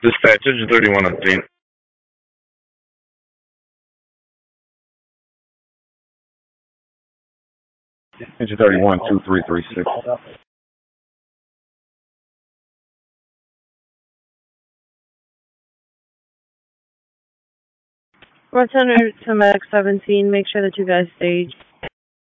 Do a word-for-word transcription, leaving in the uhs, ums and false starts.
Dispatch, engine thirty-one on scene. Engine thirty-one, two three three six. Bartender to Max seventeen, make sure that you guys stage.